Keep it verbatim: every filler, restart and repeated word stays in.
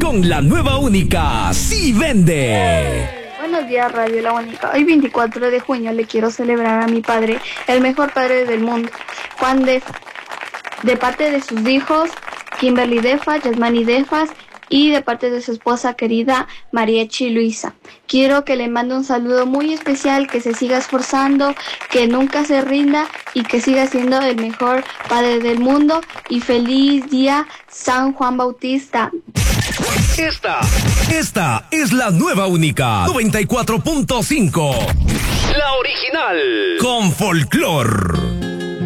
con la nueva única Sí Vende. Buenos días, Radio La Única. Hoy veinticuatro de junio le quiero celebrar a mi padre, el mejor padre del mundo, Juan Defa, de parte de sus hijos Kimberly Defas, Yasmani Defas, y de parte de su esposa querida Mariechi Luisa. Quiero que le mande un saludo muy especial, que se siga esforzando, que nunca se rinda y que siga siendo el mejor padre del mundo. Y feliz día San Juan Bautista. Esta, esta es la nueva única noventa y cuatro punto cinco. La original con folclor.